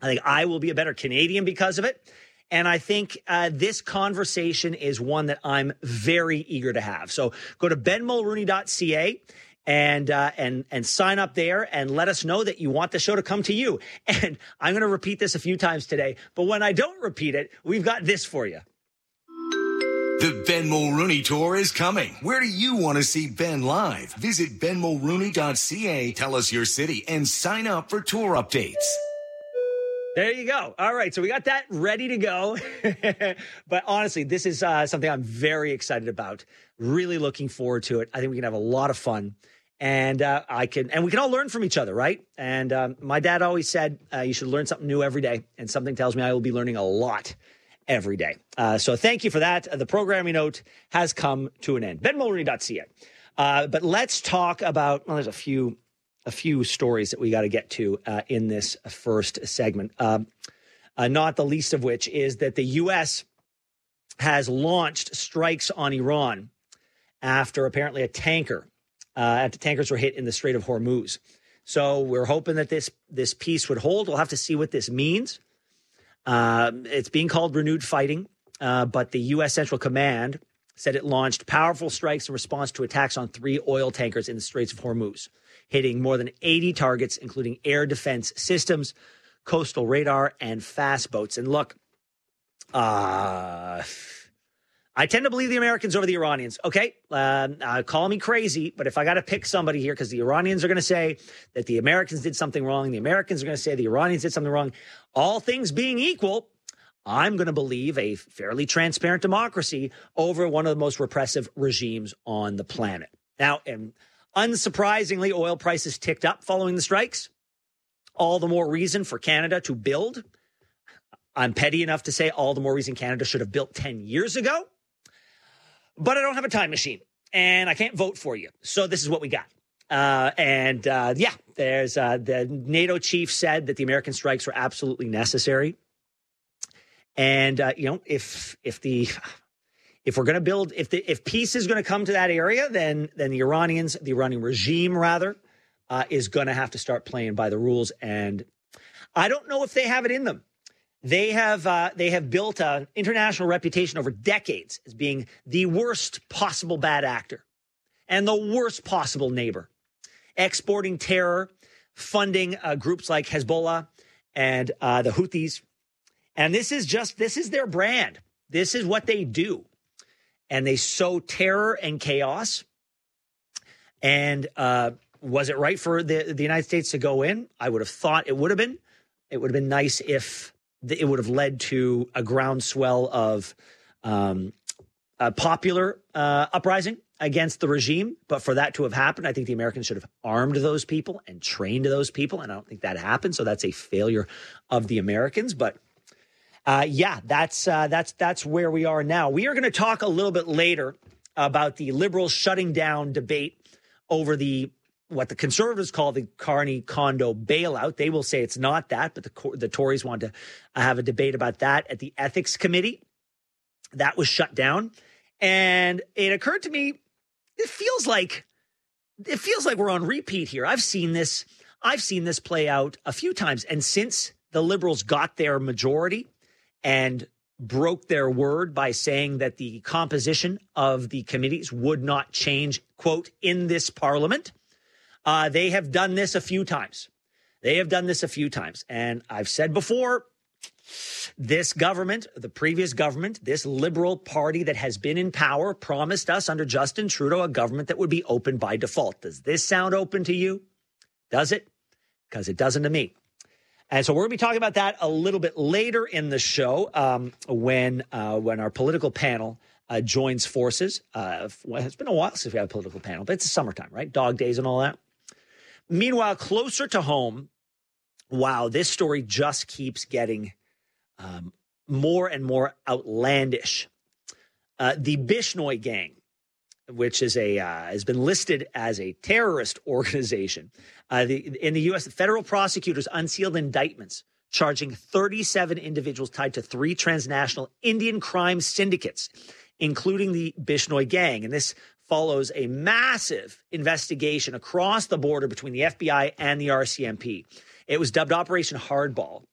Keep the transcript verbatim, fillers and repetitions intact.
I think I will be a better Canadian because of it. And I think uh, this conversation is one that I'm very eager to have. So go to ben mulrooney dot c a and uh, and and sign up there and let us know that you want the show to come to you. And I'm going to repeat this a few times today, but when I don't repeat it, we've got this for you. The Ben Mulrooney Tour is coming. Where do you want to see Ben live? Visit ben mulrooney dot c a, tell us your city, and sign up for tour updates. There you go. All right, so we got that ready to go. But honestly, this is uh, something I'm very excited about. Really looking forward to it. I think we can have a lot of fun, and uh, I can, and we can all learn from each other, right? And um, my dad always said uh, you should learn something new every day, and something tells me I will be learning a lot every day. Uh, so thank you for that. Uh, the programming note has come to an end. ben mulrooney dot c a. Uh, but let's talk about. Well, there's a few. a few stories that we got to get to uh, in this first segment, um, uh, not the least of which is that the U S has launched strikes on Iran after apparently a tanker, uh, after tankers were hit in the Strait of Hormuz. So we're hoping that this this peace would hold. We'll have to see what this means. Uh, it's being called renewed fighting, uh, but the U S Central Command said it launched powerful strikes in response to attacks on three oil tankers in the Straits of Hormuz, hitting more than eighty targets, including air defense systems, coastal radar, and fast boats. And look, uh, I tend to believe the Americans over the Iranians. Okay, uh, uh, call me crazy, but if I got to pick somebody here, because the Iranians are going to say that the Americans did something wrong, the Americans are going to say the Iranians did something wrong, all things being equal, I'm going to believe a fairly transparent democracy over one of the most repressive regimes on the planet. Now, and unsurprisingly, oil prices ticked up following the strikes. All the more reason for Canada to build. I'm petty enough to say all the more reason Canada should have built ten years ago. But I don't have a time machine, and I can't vote for you. So this is what we got. Uh, and uh, yeah, there's uh, the NATO chief said that the American strikes were absolutely necessary. And, uh, you know, if if the if we're going to build, if the if peace is going to come to that area, then then the Iranians, the Iranian regime, rather, uh, is going to have to start playing by the rules. And I don't know if they have it in them. They have uh, they have built an international reputation over decades as being the worst possible bad actor and the worst possible neighbor, exporting terror, funding uh, groups like Hezbollah and uh, the Houthis. And this is just, this is their brand. This is what they do. And they sow terror and chaos. And uh, was it right for the, the United States to go in? I would have thought it would have been. It would have been nice if the, it would have led to a groundswell of um, a popular uh, uprising against the regime. But for that to have happened, I think the Americans should have armed those people and trained those people. And I don't think that happened. So that's a failure of the Americans. But Uh, yeah, that's uh, that's that's where we are now. We are going to talk a little bit later about the Liberals shutting down debate over the what the Conservatives call the Carney condo bailout. They will say it's not that, but the the Tories want to have a debate about that at the Ethics Committee. That was shut down, and it occurred to me, it feels like it feels like we're on repeat here. I've seen this. I've seen this play out a few times, and since the Liberals got their majority and broke their word by saying that the composition of the committees would not change, quote, in this parliament. Uh, they have done this a few times. They have done this a few times. And I've said before, this government, the previous government, this Liberal Party that has been in power, promised us under Justin Trudeau a government that would be open by default. Does this sound open to you? Does it? Because it doesn't to me. And so we're going to be talking about that a little bit later in the show um, when uh, when our political panel uh, joins forces. Uh, well, it's been a while since we had a political panel, but it's summertime, right? Dog days and all that. Meanwhile, closer to home, wow, this story just keeps getting um, more and more outlandish. Uh, the Bishnoi gang, which is a uh, has been listed as a terrorist organization. Uh, the, in the U S, the federal prosecutors unsealed indictments charging thirty-seven individuals tied to three transnational Indian crime syndicates, including the Bishnoi gang. And this follows a massive investigation across the border between the F B I and the R C M P. It was dubbed Operation Hardball.